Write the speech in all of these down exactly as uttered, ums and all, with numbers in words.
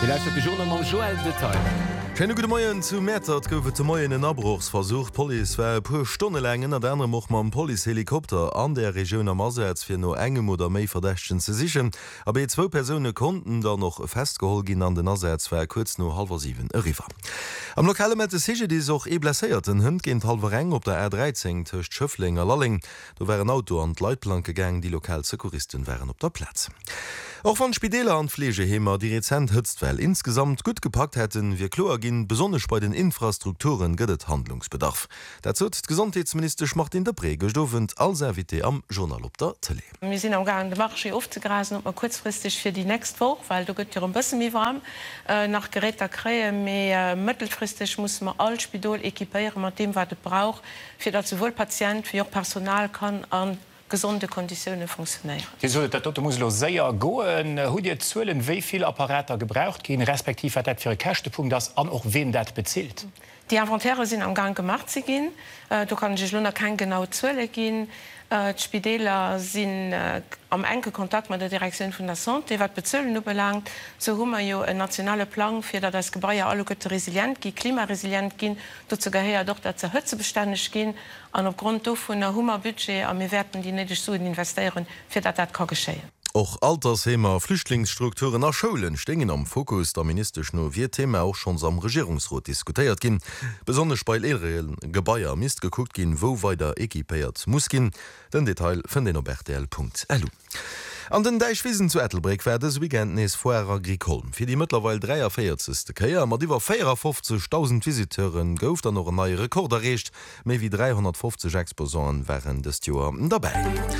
Joel Detail. Keine gute Morgen zu Mätert goufet zum Morgen en Abbruchsversuch. Police war pu Stunde längen an der mocht man Polihelikopter an der Region am Massetz fir no engem oder méi verdächten ze sichen. Aber e zwo Personen konnten da noch festgehol gin an den Assetz war kurz no halber sieben River. Am lokale Met Sige die soch e blesséierten Hund géint halber eng op der R dreizehn töcht Schöffling a Lalling. Do wären Auto an Leitplanke gang, die Lokalsekuristen wären op der Platz. Auch van Spideler an Pflegehemer die Rezent Hütztwell insgesamt gut gepackt hätten, wir klar gin besonders bei den Infrastrukturen gëdet Handlungsbedarf. Dazu hat Gesundheitsminister Martin Depré gestoffen als Servité am Journal op der Tele. Wir sind am Gang de Marche aufzugrasen, ob man kurzfristig für die nächste Woche, weil du gött ja ein bisschen mehr warm äh, nach Geräten kriegen, mehr äh, mittelfristig muss man all Spidol equipieren mit dem, was es braucht, für das sowohl Patient wie auch Personal kann an gesunde Konditionen funktionieren. Dat muss séier goen hu Dir zuelen wéi viel Apparater gebraucht gin respektiv dat fir Kächtepunkt das an och wen dat bezielt. Die Inventäre sind am Gang gemacht ze gin. Du kann sich Lunner kein genau Zuelle gin. Die Spideler sind äh, am engen Kontakt mit der Direktion von der Santé, wat bezöllen nu belangt, so hummer jo en nationale Plan fir dat das Gebäier alle gëtt resilient gi, klimaresilient gin, dazu gehéier doch dat ze Hëtze beständig gin, an opgrund do vun der Hummerbudget am mir werden die netch Suden investieren, fir dat dat ka geschéien. Auch Altershemer Flüchtlingsstrukturen nach Schulen stehen am Fokus der ministerisch nur wir Thema auch schon am Regierungsrat diskutiert gehen. Besonders bei Lehrern Gebäier Mist geguckt gehen, wo weiter equipiert muss gehen. Den Detail von den obertl punkt l u. An den Deichwiesen zu Ettelbreck werde das Weekend nes vorher Agrikolm. Für die mittlerweile dreiundvierzigste Keier, mit über vierundfünfzigtausend Visiteuren gouf da noch ein neuer Rekord erreicht. Mehr wie dreihundertfünfzig Exposoren während des Jahres dabei.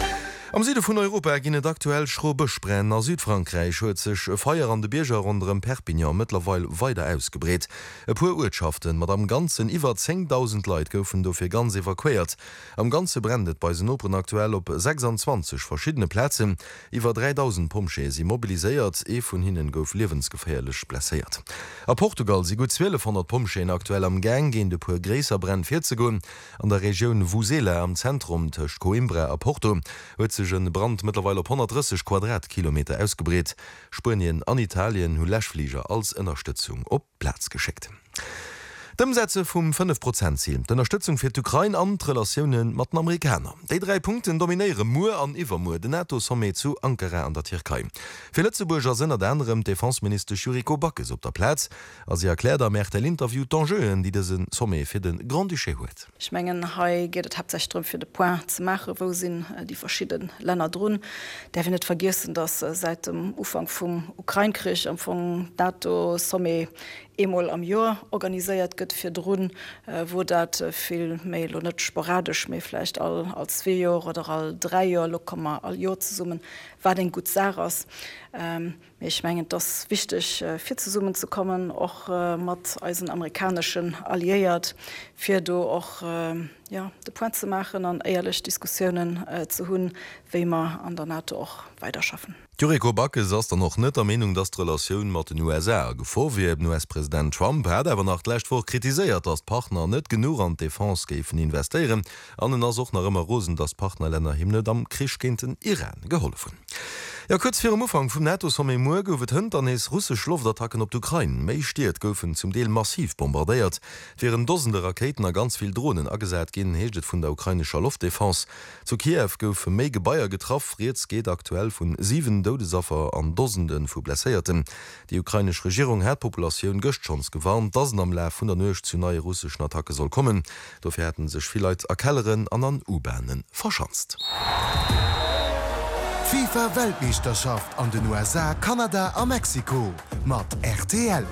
Am Süde von Europa ginnet aktuell Schrobesprenn nach Südfrankreich huet sech Feier an de Bierger runm Perpignan mittlerweile weiter ausgebret. E puer Urschaften mat am ganzen iwwer zehntausend Leiit goufen dofir ganz evakuiert. Am ganze brendet bei den Opern aktuell op sechsundzwanzig verschiedene Plätze. Iwer dreitausend Pomsche sie mobiliséiert, e vun hinnen gouf lebensgefährlich blessiert. A Portugal si gut zwölfhundert Pomschen aktuell am Gang gehen de puer Gräser brenn vierzig Gun an der Region Vusela am Zentrum tech Coimbra a Porto huet sech Brand mittlerweile op hundertdreißig Quadratkilometer ausgebret. Spanien an Italien hu Lächflieger als Unterstützung op Platz geschickt. Dem Sätze vum fünf Prozent Ziel d'Unterstützung fir d'Ukraine an Relationen mat den Amerikaner. Dei drei Punkten dominiere Mur an Iwermur de NATO-Sommet zu Ankara an der Türkei. Fi Lützeburger sinn der anderem Defensminister Juriko Backes op der Platz, as sie erklärt am Mächtel Interview d'Enjeux, die dessen Sommet fir den Grand Duché huet. Ich mengen hei geht het hauptsächlich fir de Point zu machen, wo sind äh, die verschiedenen Länder drun. Der net vergessen, dass äh, seit dem Ufang vum Ukrainekrieg am vom NATO-Sommet emol am Jahr organisiert gëtt fir Drun, äh, wo dat äh, viel méi net sporadisch méi vielleicht all als zwei Jahre oder all drei Jahre lo kommmer all Jo zu summen, war den gut Saras. Ähm, ich mengen das wichtig äh, fir zu summen zu kommen, auch äh, mat eisen amerikanischen alliiert, fir du auch äh, ja, de Point zu machen an ehrlich Diskussionen äh, zu hunn, wie man an der NATO auch weiterschaffen. Juriko Backes ass da noch net der Meinung, dass die Relation mat den U S A gevor wie U S-Präsident Trump hat awer nach gleich vor kritisiert, dass Partner net genug an Defense gefen investieren, an den as nach immer Rosen, dass Partnerländer himnet am Krischkenten Iran geholfen. Ja, kurz vor dem Umfang vom NATO-Sommet Mur goufet hënd an es russsisch Luftattacken op d'Ukraine. Méi stiert goufen zum Deel massiv bombardéiert. Wären dosende Raketen a ganz viel Drohnen agesät gin, heeschtet vun der ukrainischer Luftdefense. Zu Kiew goufe méi Gebaier getraff, jetzt geht aktuell vun sieben Dodesaffer an Dosenden vu Blesséierten. Die ukrainische Regierung hat Populationun gëcht schons gewarnt, dasen am Läf vun der Nøch zu neue russischen Attacke soll kommen. Dofir hätten sech vielleicht Erkelleren an an U-Bahnen verschanzt. FIFA-Weltmeisterschaft an den U S A, Kanada a Mexiko mat R T L.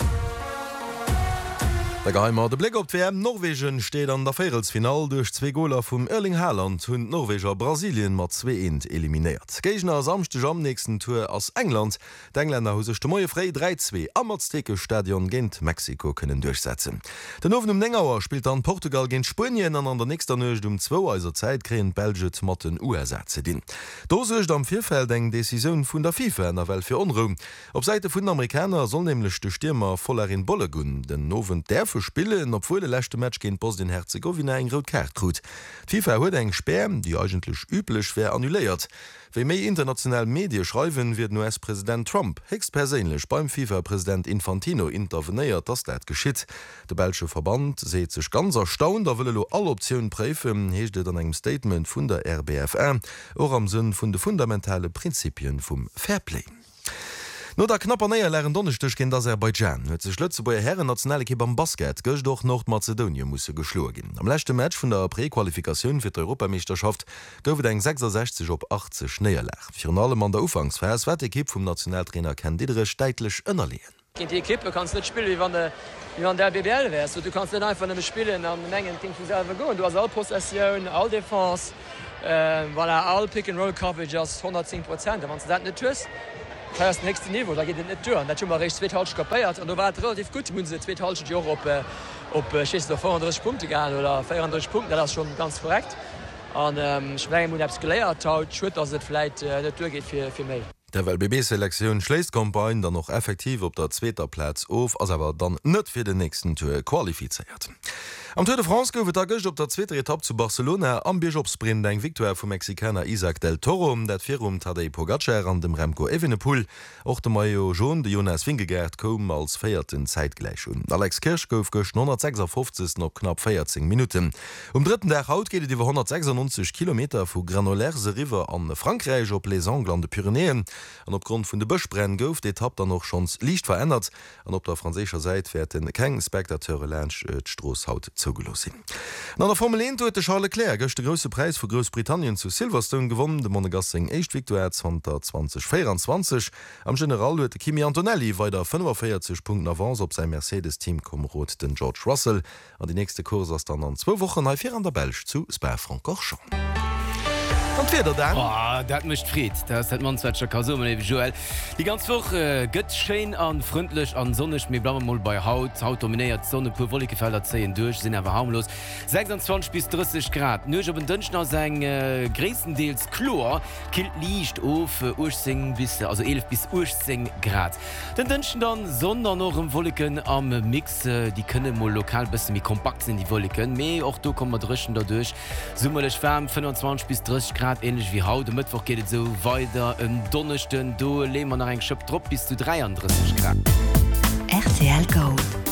Der Geheimer de Blick op W M Norwegen steht an der Vierelsfinal durch zwei Goler vum Erling Haaland hun Norweger Brasilien mat zwei eins eliminiert. Gegner samste am nächsten Tour aus England. Die Engländer huse Moie frei drei zwei am Aztekestadion gent Mexiko können durchsetzen. Den ofen um Nengauer spielt an Portugal gent Spanien an an der nächster Nøcht um zwei Eiser Zeit kreen Belget mat den U S A ze din. Do secht am Vierfeld eng Decision vun der FIFA en der Welt fir Unruh. Op Seite vun Amerikaner soll nämlich de Stürmer voller in Bollegun den nowen der dürfen spielen, obwohl der letzte Match gegen Bosnien-Herzegowina ein rot Kart kriegt. FIFA hat eine Sperre, die eigentlich üblich wäre, annulliert. Wie mehr internationale Medien schreiben, wird U S-Präsident Trump höchstpersönlich beim FIFA-Präsident Infantino interveniert, dass das geschieht. Der belgische Verband sieht sich ganz erstaunt, da will er alle Optionen prüfen, heißt es in einem Statement von der R B F R, auch am Sinn von den fundamentalen Prinzipien vom Fairplay. No der knapper neier lären Donnerstech gin Aserbaidschan. huet sech Lëtze beier Herren nationale Ki am Basket gëch doch Nordmazedonien musssse geschlo gin. Am lächte Match vun der Präqualifikation fir d'Europameisterschaft goufet eng sechsundsechzig op achtzig Schneierlech. Fi allem an der Ufangsfäs wat Kipp vum Nationaltrainer Ken Didere steitlech ënnerleen. Gegen die Kippe kannst net spielen wie der, wie an der B B L wärst. Du kannst net einfach spielen an menggen Ding selber go. Du hast all Possession, all Defense, äh, weil er all Pick and Roll Coverage as hundertzehn Prozent. Wann dat net tust, das nächste Niveau, da geht net Tür. Dat war recht zwetal kapiert und du war relativ gut mun se zwetal Jo op op vierunddreißig Punkte gegangen oder vierunddreißig Punkte, das schon ganz korrekt. An ähm, Schwe mun abs geléiert haut schwt ass et Fleit äh, net Tür geht fir fir méi. Der B B-Selektion schläst Kompagne dann noch effektiv op der zweiter Platz auf, as aber dann net fir den nächsten Tour qualifiziert. Am Tour de France goufet der Gëcht op der zweite Etappe zu Barcelona am Bischofsprint eng Viktoire vum Mexikaner Isaac del Toro, dat Firum Tadej Pogacar an dem Remco Evenepoel, och de Mayo Joun de Jonas Vingegaard kom als feierten Zeitgleichung. Alex Kirsch gouf goch neunhundertsechsundfünfzig noch knapp vierzehn Minuten. Um dritten der Haut geht iwwer hundertsechsundneunzig Kilometer vu Granolaire River an Frankreich op Les Angles an de Pyrenäen. An opgrund vun de Bëchbrenn gouf d Etappe dann noch schons liicht verändert, an op der franzécher Seite werden keng Spektateure Lsch et Strosshaut zugelos sinn. Na der Formel eins huet Charles Leclerc goch de grosse Preis vu Großbritannien zu Silverstone gewonnen, de Monegassing Echt Victoire zwanzig vierundzwanzig. Am General huet Kimi Antonelli weiter fünfundvierzig Punkten Avance op sein Mercedes-Team kom rot den George Russell. An die nächste Kurs ass dann an zwei Wochen neufir an der Belsch zu Spa-Francorchamps. Oh, dat mischt Fried, das hat man Joel. Die ganz Woche äh, gëtt schein an freundlich an sonnech mir blammer mal bei Haut Haut dominiert Sonne pu Wolkefelder zeen durch sind aber harmlos sechsundzwanzig bis dreißig Grad. Nuch op den Dënschner seg äh, Gräendeels Chlor kilt liicht of äh, Urzing bis also elf bis Urzing Grad. Den Dënschen dann sonder noch im Wolken am Mix äh, die könne mo lokal bis wie kompakt sind die Wolken méi och du kommmer dreschen dadurch summerlech wärm fünfundzwanzig bis dreißig Grad ähnlich wie haut dem Mittwoch geht so weiter en Donnerchten do le man nach eng Schöpp trop bis zu dreiunddreißig Grad. R T L Go.